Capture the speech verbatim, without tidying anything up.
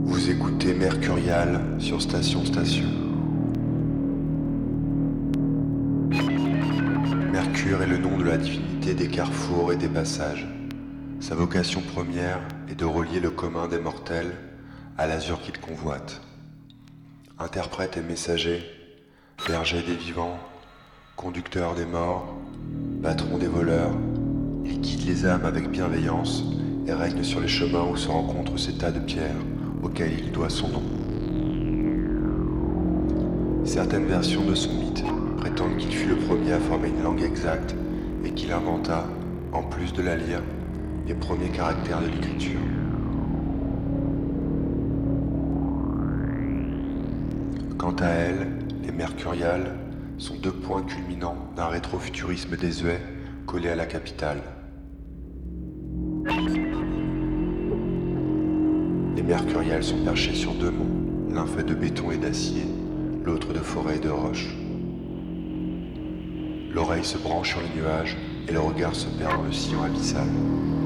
Vous écoutez Mercurial sur Station Station. Mercure est le nom de la divinité des carrefours et des passages. Sa vocation première est de relier le commun des mortels à l'azur qu'il convoite. Interprète et messager, berger des vivants, conducteur des morts, patron des voleurs, il guide les âmes avec bienveillance et règne sur les chemins où se rencontrent ces tas de pierres auxquels il doit son nom. Certaines versions de son mythe prétendent qu'il fut le premier à former une langue exacte et qu'il inventa, en plus de la lyre, les premiers caractères de l'écriture. Quant à elle, les Mercuriales sont deux points culminants d'un rétrofuturisme désuet collé à la capitale. Les Mercuriales sont perchées sur deux monts, l'un fait de béton et d'acier, l'autre de forêt et de roches. L'oreille se branche sur les nuages et le regard se perd dans le sillon abyssal.